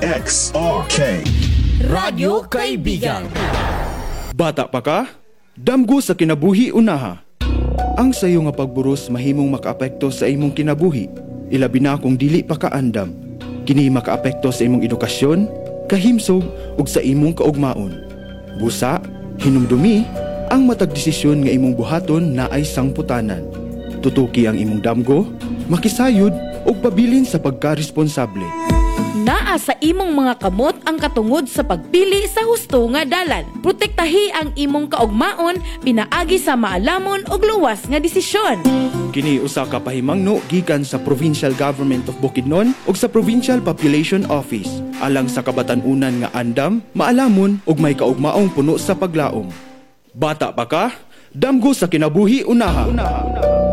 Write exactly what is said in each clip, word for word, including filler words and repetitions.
X R K Radyo Kaibigan. Bata pa ka? Damgo sa kinabuhi unaha. Ang sayo nga pagburos mahimong makaapekto sa imong kinabuhi. Ilabi na kung dili pa kaandam. Kini makaapekto sa imong edukasyon, kahimsog ug sa imong kaugmaon. Busa, hinumdumi, ang matag desisyon nga imong buhaton na ay sangputanan. Tutuki ang imong damgo, makisayod ug pabilin sa pagkaresponsable. Naa sa imong mga kamot ang katungod sa pagpili sa husto nga dalan. Protektahi ang imong kaugmaon pinaagi sa maalamon ug luwas nga desisyon. Kini usa ka pahimangno gikan sa Provincial Government of Bukidnon ug sa Provincial Population Office alang sa kabatan-unan nga andam, maalamon ug may kaugmaong puno sa paglaom. Bata pa ka? Damgo sa kinabuhi unaha. unaha.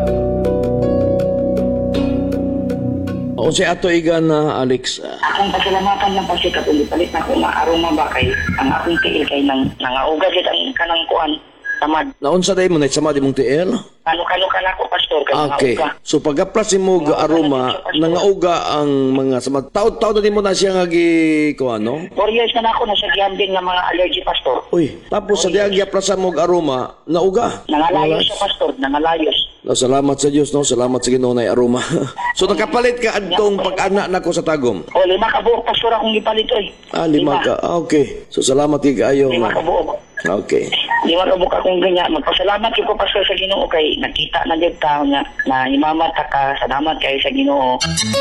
O si ato igan na Alex. Akong pasalamatan lang pa siya katulipalit na kung maaroma ba kay ang akong tiil kay nang nangaugad yun ang kanang kuan tamad. Naunsa day mo na sama di mong tiil? Ano-kano ka na ako, pastor, kay Okay. nangauga. So pag-aplas mo ga aroma, nangauga ang mga samad. Taon-taon na di mo na siya nga gi ko ano? Four years na na ako nasa gambling ng mga allergy, pastor. Uy, tapos sa diag aplas mo ga aroma, nauga. Nangalayos siya, pastor, nangalayos. No, salamat sa Dios, no. Salamat sa Ginoo na aroma. So nakapalit ka adtong pag-ana nako sa tagom. O, lima ka buok, pastor, akong gipalit, oy. Ah, lima ka. Ah, okay. So salamat kay kayo. Lima ka buok. Okay. Lima ka buok akong ganyan. Magpasalamat ko, pastor, sa Ginoo kay nakita na dyan tao nga na imamata ka. Salamat kayo sa Ginoo.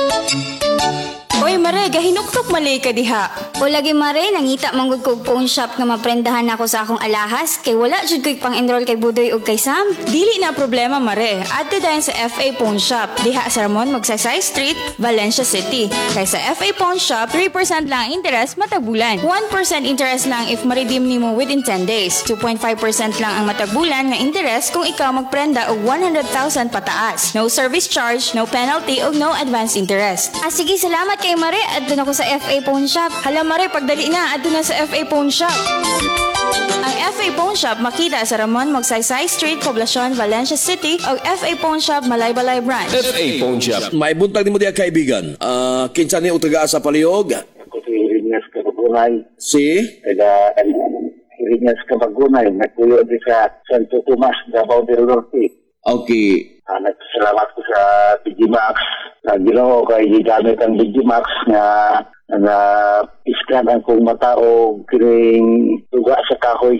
Oy Mare, gahinuktok mali ka diha. O lagi Mare, nangita manggod ko phone shop nga maprendahan ako sa akong alahas kay wala jud ko'y pang-enroll kay Budoy ug kay Sam. Dili na problema Mare. Adto dayon sa F A Pawn Shop. Diha sa Ramon Magsaysay Street, Valencia City. Kay sa F A Pawn Shop, three percent lang interest matag bulan. one percent interest lang if ma-redeem nimo within ten days. two point five percent lang ang matag bulan nga interest kung ikaw magprenda og one hundred thousand pataas. No service charge, no penalty ug no advance interest. Ah sige, salamat kay Mare. Adto na ko sa F A Pawn Shop. Hala Mare, pagdali na, adto na sa F A Pawn Shop. Ang F A Pawn Shop makita sa Ramon Magsaysay Street, Poblacion, Valencia City o F A Pawn Shop, Malaybalay Branch. F A Pawn Shop. May buntag nimo diha kaibigan. Ah, kinsa ni utaga sa palihog? Ako si Irinyas Kabagunay. Si Taga Irinyas Kabagunay. Nagpuyo di sa Santo Tomas, Davao del Norte. Okay. Uh, nagpasalamat ko sa Digimax. Na Ginoo kay gigamit ang Digimax nga na iskan ang kong mata o kining tuga sa kahoy